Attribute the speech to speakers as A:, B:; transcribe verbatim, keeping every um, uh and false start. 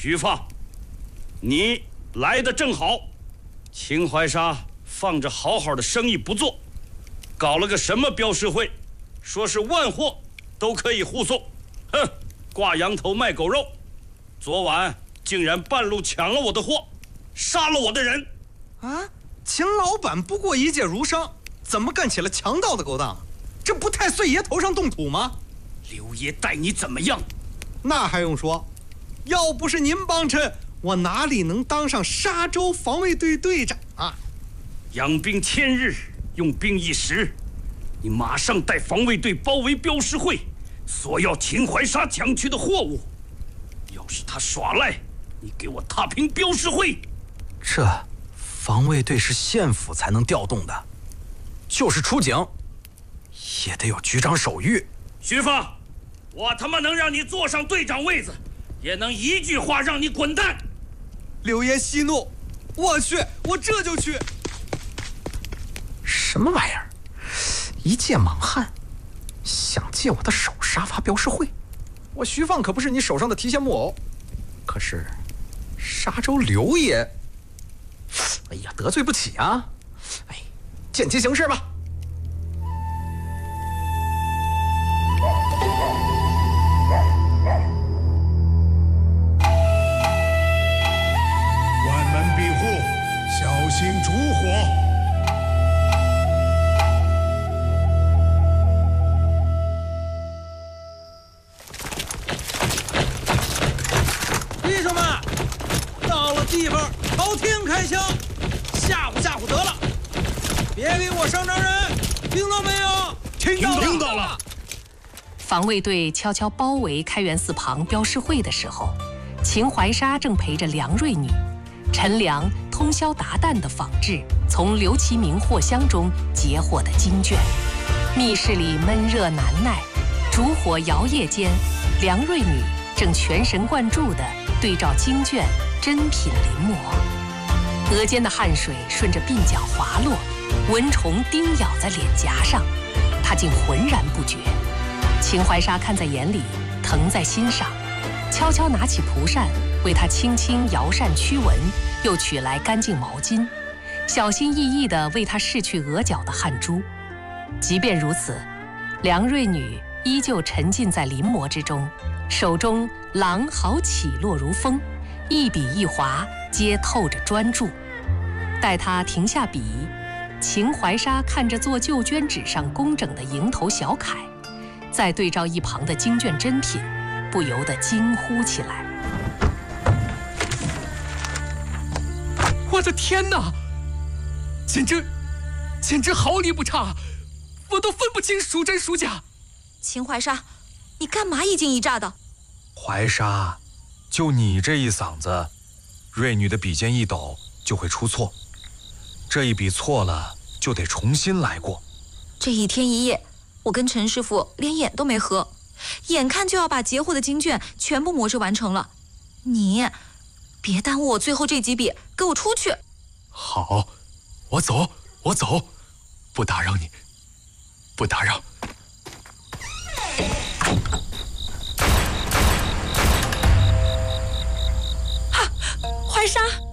A: 徐放，你来的正好。秦淮沙放着好好的生意不做，搞了个什么标识会，说是万货都可以护送。哼，挂羊头卖狗肉，昨晚竟然半路抢了我的货，杀了我的人。
B: 啊，秦老板不过一介儒商，怎么干起了强盗的勾当？这不太岁爷头上动土吗？
A: 刘爷待你怎么样？
B: 那还用说，要不是您帮衬，我哪里能当上沙州防卫队队长啊？
A: 养兵千日，用兵一时，你马上带防卫队包围标识会，索要秦淮沙抢去的货物。要是他耍赖，你给我踏平标识会。
C: 这防卫队是县府才能调动的，就是出警，也得有局长手谕。
A: 徐放，我他妈能让你坐上队长位子，也能一句话让你滚蛋。
B: 刘爷息怒，我去，我这就去。
C: 什么玩意儿？一介莽汉，想借我的手杀伐标识会？我徐放可不是你手上的提线木偶。可是沙州刘爷，哎呀，得罪不起啊！哎，见机行事吧。
D: 关门闭户，小心烛火。
B: 弟兄们，到了地方，朝天开枪，吓唬吓唬得了，别给我上招人，听到没有？听到了，
D: 听到了。
E: 防卫队悄悄包围开元寺旁标识会的时候，秦淮沙正陪着梁瑞女、陈良通宵达旦地仿制从刘其明货箱中截获的经卷。密室里闷热难耐，烛火摇曳间，梁瑞女正全神贯注地对照经卷珍品临摹，额间的汗水顺着鬓角滑落，蚊虫叮咬在脸颊上，她竟浑然不觉。秦淮沙看在眼里，疼在心上，悄悄拿起蒲扇为她轻轻摇扇驱蚊，又取来干净毛巾，小心翼翼地为她拭去额角的汗珠。即便如此，梁瑞女依旧沉浸在临摹之中，手中狼毫起落如风，一笔一划皆透着专注。待她停下笔，秦淮沙看着做旧绢纸上工整的蝇头小楷，再对照一旁的经卷珍品，不由得惊呼起来：
F: 我的天哪，简直简直毫厘不差，我都分不清孰真孰假。
G: 秦淮沙，你干嘛一惊一乍的？
H: 淮沙，就你这一嗓子，瑞女的笔尖一抖就会出错，这一笔错了就得重新来过。
G: 这一天一夜，我跟陈师傅连眼都没合，眼看就要把截获的经卷全部磨制完成了，你别耽误我最后这几笔，给我出去！
F: 好，我走，我走，不打扰你，不打扰。
G: 啊，淮沙！